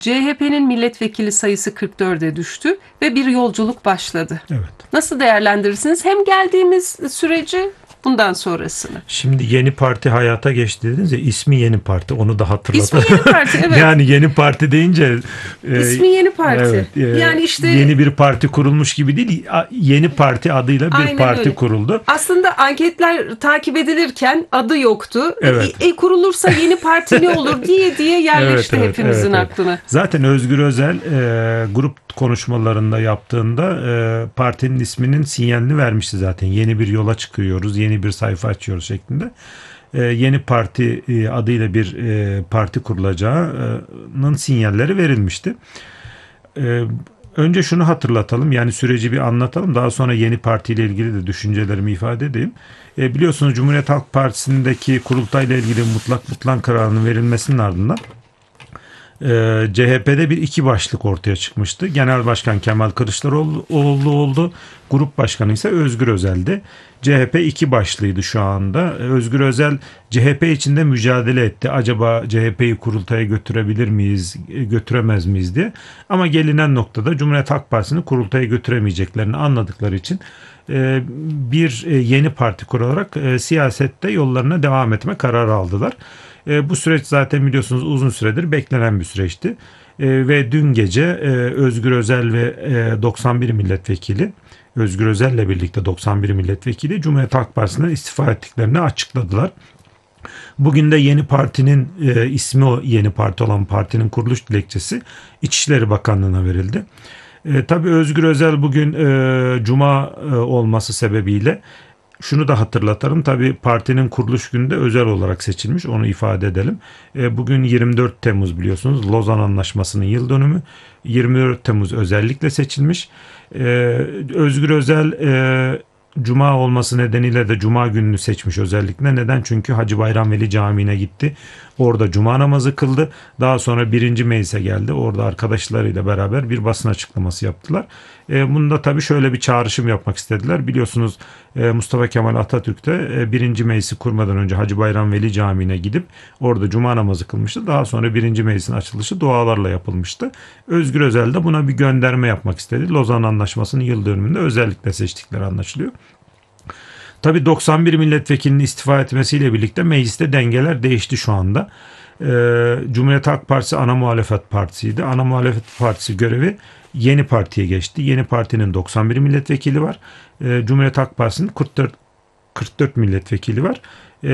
CHP'nin milletvekili sayısı 44'e düştü ve bir yolculuk başladı. Evet. Nasıl değerlendirirsiniz hem geldiğimiz süreci, bundan sonrasını? Şimdi yeni parti hayata geçti dediniz ya, ismi Yeni Parti, onu da hatırlatalım. İsmi Yeni Parti, evet. Yani Yeni Parti deyince İsmi Yeni Parti. evet, yani işte yeni bir parti kurulmuş gibi değil, Yeni Parti adıyla bir Aynen parti öyle. kuruldu. Aslında anketler takip edilirken adı yoktu. Evet. Kurulursa Yeni Parti ne olur diye yerleşti hepimizin aklına. Zaten Özgür Özel grup konuşmalarında yaptığında partinin isminin sinyalini vermişti zaten. Yeni bir yola çıkıyoruz, yeni bir sayfa açıyoruz şeklinde. Yeni Parti adıyla bir parti kurulacağının sinyalleri verilmişti. Önce şunu hatırlatalım, yani süreci bir anlatalım, daha sonra Yeni Parti ile ilgili de düşüncelerimi ifade edeyim. Biliyorsunuz Cumhuriyet Halk Partisi'ndeki kurultayla ilgili mutlak kararının verilmesinin ardından CHP'de bir iki başlık ortaya çıkmıştı. Genel Başkan Kemal Kılıçdaroğlu oldu. Grup Başkanı ise Özgür Özel'di. CHP iki başlıydı şu anda. Özgür Özel CHP içinde mücadele etti. Acaba CHP'yi kurultaya götürebilir miyiz, götüremez miyiz diye. Ama gelinen noktada Cumhuriyet Halk Partisi'ni kurultaya götüremeyeceklerini anladıkları için bir yeni parti kurarak siyasette yollarına devam etme kararı aldılar. Bu süreç zaten biliyorsunuz uzun süredir beklenen bir süreçti. Ve dün gece Özgür Özel ve 91 milletvekili, Özgür Özel'le birlikte 91 milletvekili Cumhuriyet Halk Partisi'nden istifa ettiklerini açıkladılar. Bugün de yeni partinin ismi o yeni parti olan partinin kuruluş dilekçesi İçişleri Bakanlığı'na verildi. Tabii Özgür Özel bugün Cuma olması sebebiyle şunu da hatırlatalım. Tabii partinin kuruluş günü de özel olarak seçilmiş. Onu ifade edelim. Bugün 24 Temmuz biliyorsunuz. Lozan Anlaşması'nın yıl dönümü. 24 Temmuz özellikle seçilmiş. Özgür Özel Cuma olması nedeniyle de Cuma gününü seçmiş özellikle. Neden? Çünkü Hacı Bayram Veli Camii'ne gitti. Orada Cuma namazı kıldı. Daha sonra 1. Meclis'e geldi. Orada arkadaşlarıyla beraber bir basın açıklaması yaptılar. Bunda tabii şöyle bir çağrışım yapmak istediler. Biliyorsunuz Mustafa Kemal Atatürk de 1. Meclis'i kurmadan önce Hacı Bayram Veli Camii'ne gidip orada Cuma namazı kılmıştı. Daha sonra 1. Meclis'in açılışı dualarla yapılmıştı. Özgür Özel de buna bir gönderme yapmak istedi. Lozan Anlaşması'nın yıl dönümünde özellikle seçtikleri anlaşılıyor. Tabii 91 milletvekilinin istifa etmesiyle birlikte mecliste dengeler değişti şu anda. Cumhuriyet Halk Partisi ana muhalefet partisiydi. Ana muhalefet partisi görevi Yeni Parti'ye geçti. Yeni Parti'nin 91 milletvekili var. Cumhuriyet Halk Partisi'nin 44 milletvekili var.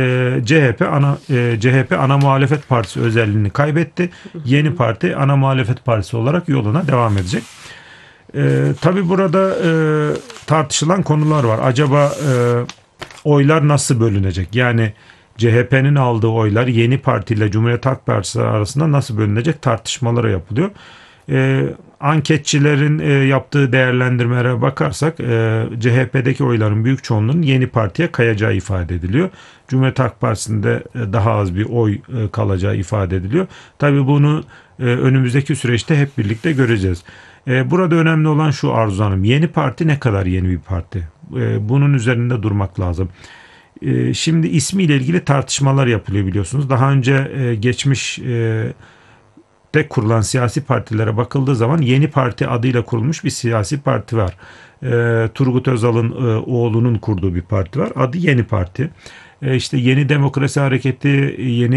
CHP ana muhalefet partisi özelliğini kaybetti. Yeni Parti ana muhalefet partisi olarak yoluna devam edecek. Tabii burada tartışılan konular var. Acaba oylar nasıl bölünecek? Yani CHP'nin aldığı oylar Yeni Parti ile Cumhuriyet Halk Partisi arasında nasıl bölünecek tartışmaları yapılıyor. Anketçilerin yaptığı değerlendirmelere bakarsak CHP'deki oyların büyük çoğunluğunun Yeni Parti'ye kayacağı ifade ediliyor. Cumhuriyet Halk Partisi'nde daha az bir oy kalacağı ifade ediliyor. Tabii bunu önümüzdeki süreçte hep birlikte göreceğiz. Burada önemli olan şu Arzu Hanım, Yeni Parti ne kadar yeni bir parti? Bunun üzerinde durmak lazım. Şimdi ismiyle ilgili tartışmalar yapılıyor biliyorsunuz. Daha önce geçmiş de kurulan siyasi partilere bakıldığı zaman Yeni Parti adıyla kurulmuş bir siyasi parti var. Turgut Özal'ın oğlunun kurduğu bir parti var. Adı Yeni Parti. İşte Yeni Demokrasi Hareketi,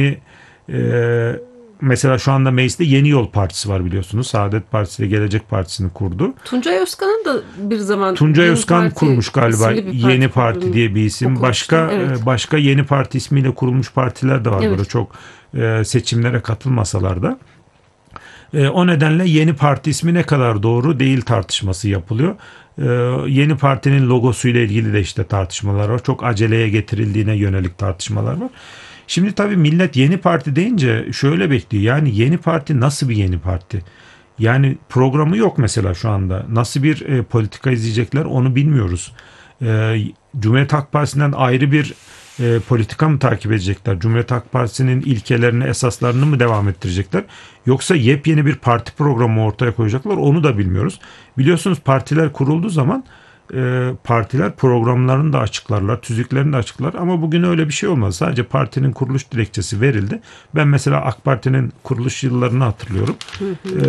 mesela şu anda mecliste Yeni Yol Partisi var biliyorsunuz. Saadet Partisi ile Gelecek Partisi'ni kurdu. Tuncay Özkan'ın da bir zaman Tuncay Özkan kurmuş galiba Yeni Parti diye bir isim. Başka Yeni Parti ismiyle kurulmuş partiler de var. Evet. Böyle çok seçimlere katılmasalar da. O nedenle Yeni Parti ismi ne kadar doğru değil tartışması yapılıyor. Yeni Parti'nin logosuyla ilgili de işte tartışmalar var. Çok aceleye getirildiğine yönelik tartışmalar var. Şimdi tabii millet Yeni Parti deyince şöyle bekliyor. Yani Yeni Parti nasıl bir Yeni Parti? Yani programı yok mesela şu anda. Nasıl bir politika izleyecekler onu bilmiyoruz. Cumhuriyet Halk Partisi'nden ayrı bir politika mı takip edecekler? Cumhuriyet Halk Partisi'nin ilkelerini, esaslarını mı devam ettirecekler? Yoksa yepyeni bir parti programı ortaya koyacaklar? Onu da bilmiyoruz. Biliyorsunuz partiler kurulduğu zaman partiler programlarını da açıklarlar, tüzüklerini de açıklar ama bugün öyle bir şey olmaz. Sadece partinin kuruluş dilekçesi verildi. Ben mesela AK Parti'nin kuruluş yıllarını hatırlıyorum.